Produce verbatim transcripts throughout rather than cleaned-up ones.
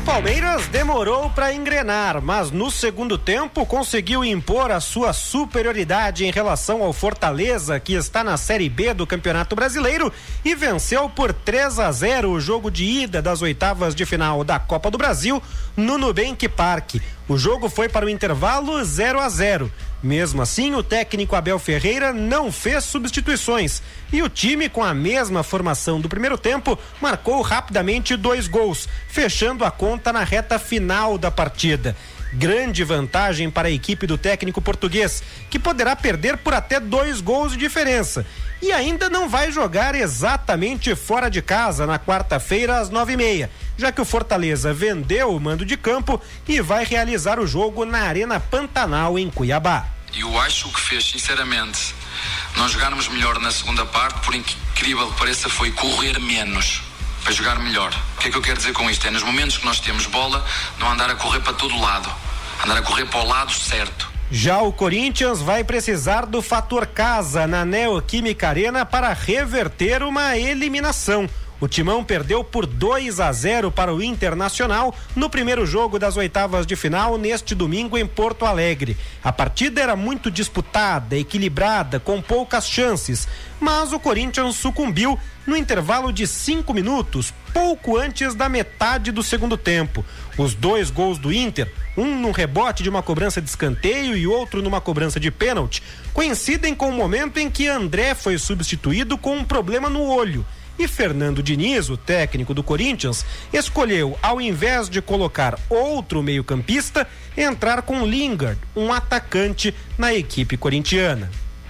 Palmeiras demorou para engrenar, mas no segundo tempo conseguiu impor a sua superioridade em relação ao Fortaleza, que está na Série B do Campeonato Brasileiro, e venceu por três a zero o jogo de ida das oitavas de final da Copa do Brasil no Nubank Park. O jogo foi para o intervalo zero a zero. Mesmo assim, o técnico Abel Ferreira não fez substituições e o time, com a mesma formação do primeiro tempo, marcou rapidamente dois gols, fechando a conta na reta final da partida. Grande vantagem para a equipe do técnico português, que poderá perder por até dois gols de diferença. E ainda não vai jogar exatamente fora de casa na quarta-feira às nove e meia, já que o Fortaleza vendeu o mando de campo e vai realizar o jogo na Arena Pantanal, em Cuiabá. Eu acho que fez, sinceramente, nós jogarmos melhor na segunda parte, por incrível que pareça, foi correr menos, para jogar melhor. O que é que eu quero dizer com isto? É nos momentos que nós temos bola, não andar a correr para todo lado, andar a correr para o lado certo. Já o Corinthians vai precisar do fator casa na Neoquímica Arena para reverter uma eliminação. O Timão perdeu por dois a zero para o Internacional no primeiro jogo das oitavas de final neste domingo em Porto Alegre. A partida era muito disputada, equilibrada, com poucas chances, mas o Corinthians sucumbiu no intervalo de cinco minutos, pouco antes da metade do segundo tempo. Os dois gols do Inter, um num rebote de uma cobrança de escanteio e outro numa cobrança de pênalti, coincidem com o momento em que André foi substituído com um problema no olho. E Fernando Diniz, o técnico do Corinthians, escolheu, ao invés de colocar outro meio-campista, entrar com Lingard, um atacante na equipe corintiana.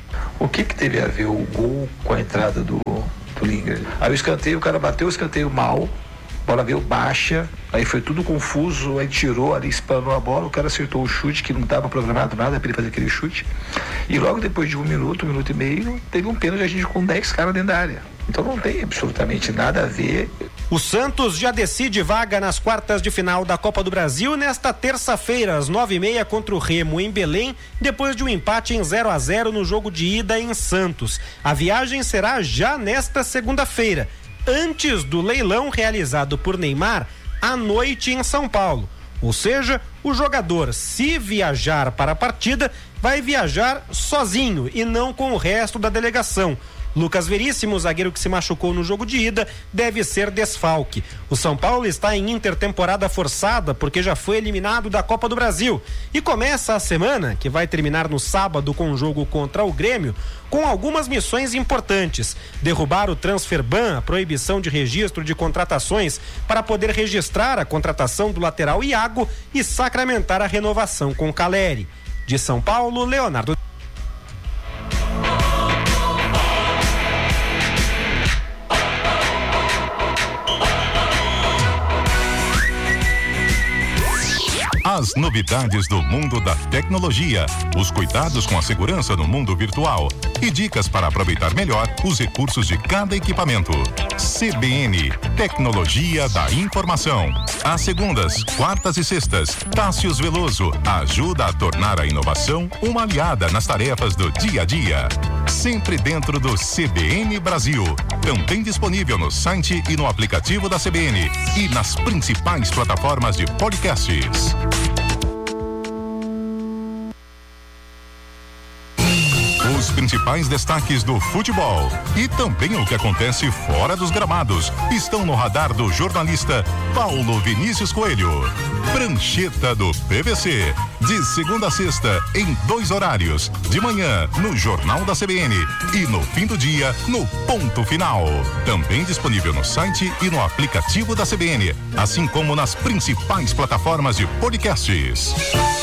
O que que teve a ver o gol com a entrada do, do Lingard? Aí o escanteio, o cara bateu o escanteio mal, a bola veio baixa, aí foi tudo confuso, aí tirou ali, espanou a bola, o cara acertou o chute, que não estava programado nada para ele fazer aquele chute, e logo depois de um minuto, um minuto e meio, teve um pênalti, a gente com dez caras dentro da área. Então não tem absolutamente nada a ver. O Santos já decide vaga nas quartas de final da Copa do Brasil nesta terça-feira, às nove e meia, contra o Remo em Belém, depois de um empate em zero a zero no jogo de ida em Santos. A viagem será já nesta segunda-feira, antes do leilão realizado por Neymar à noite em São Paulo. Ou seja, o jogador, se viajar para a partida, vai viajar sozinho e não com o resto da delegação. Lucas Veríssimo, zagueiro que se machucou no jogo de ida, deve ser desfalque. O São Paulo está em intertemporada forçada porque já foi eliminado da Copa do Brasil e começa a semana, que vai terminar no sábado com o jogo contra o Grêmio, com algumas missões importantes: derrubar o transfer ban, a proibição de registro de contratações, para poder registrar a contratação do lateral Iago e sacramentar a renovação com Caleri. De São Paulo, Leonardo. As novidades do mundo da tecnologia, os cuidados com a segurança no mundo virtual e dicas para aproveitar melhor os recursos de cada equipamento. C B N, Tecnologia da Informação. Às segundas, quartas e sextas, Tássius Veloso ajuda a tornar a inovação uma aliada nas tarefas do dia a dia. Sempre dentro do C B N Brasil. Também disponível no site e no aplicativo da C B N e nas principais plataformas de podcasts. Os principais destaques do futebol e também o que acontece fora dos gramados estão no radar do jornalista Paulo Vinícius Coelho. Prancheta do P V C, de segunda a sexta, em dois horários, de manhã no Jornal da C B N e no fim do dia no Ponto Final. Também disponível no site e no aplicativo da C B N, assim como nas principais plataformas de podcasts.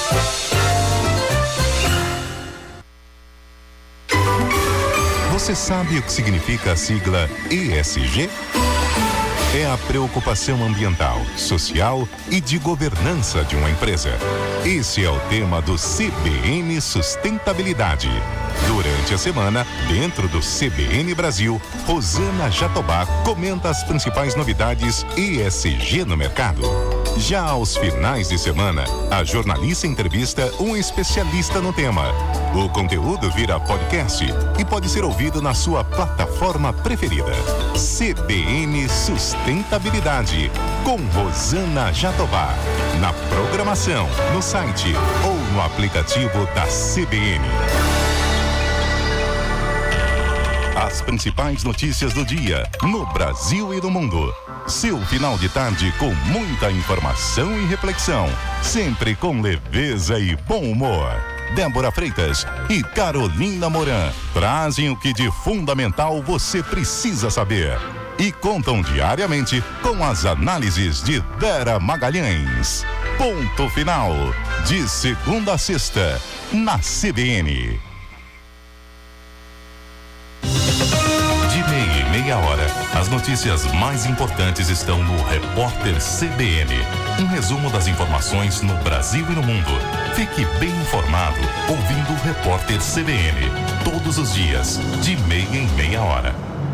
Você sabe o que significa a sigla E S G? É a preocupação ambiental, social e de governança de uma empresa. Esse é o tema do C B N Sustentabilidade. Durante a semana, dentro do C B N Brasil, Rosana Jatobá comenta as principais novidades E S G no mercado. Já aos finais de semana, a jornalista entrevista um especialista no tema. O conteúdo vira podcast e pode ser ouvido na sua plataforma preferida. C B N Sustentabilidade, com Rosana Jatobá. Na programação, no site ou no aplicativo da C B N. As principais notícias do dia, no Brasil e no mundo. Seu final de tarde com muita informação e reflexão. Sempre com leveza e bom humor. Débora Freitas e Carolina Moran trazem o que de fundamental você precisa saber. E contam diariamente com as análises de Dera Magalhães. Ponto final. De segunda a sexta, na C B N. Meia hora. As notícias mais importantes estão no Repórter C B N. Um resumo das informações no Brasil e no mundo. Fique bem informado ouvindo o Repórter C B N. Todos os dias, de meia em meia hora.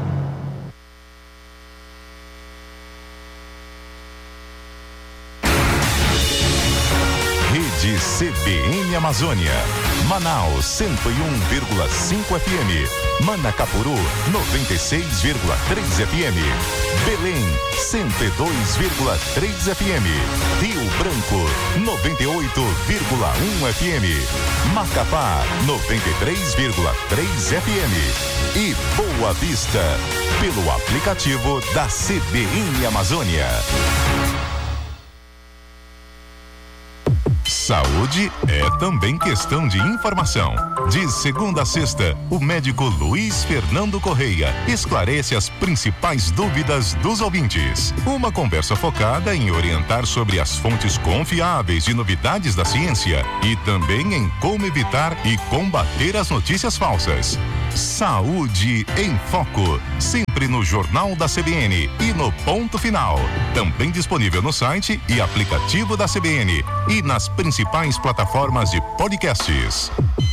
Rede C B N Amazônia. Manaus cento e um vírgula cinco F M. Manacapuru noventa e seis vírgula três F M. Belém cento e dois vírgula três F M. Rio Branco noventa e oito vírgula um F M. Macapá noventa e três vírgula três F M. E Boa Vista pelo aplicativo da C B N Amazônia. Saúde é também questão de informação. De segunda a sexta, o médico Luiz Fernando Correia esclarece as principais dúvidas dos ouvintes. Uma conversa focada em orientar sobre as fontes confiáveis de novidades da ciência e também em como evitar e combater as notícias falsas. Saúde em Foco, sempre no Jornal da C B N e no Ponto Final. Também disponível no site e aplicativo da C B N e nas principais plataformas de podcasts.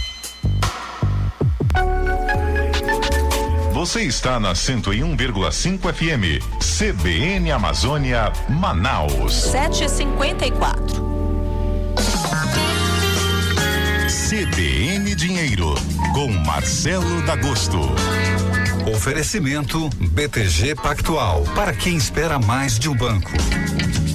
Você está na cento e um vírgula cinco F M, C B N Amazônia, Manaus. sete e cinquenta e quatro. C B N Dinheiro, com Marcelo D'Agosto. Oferecimento B T G Pactual, para quem espera mais de um banco.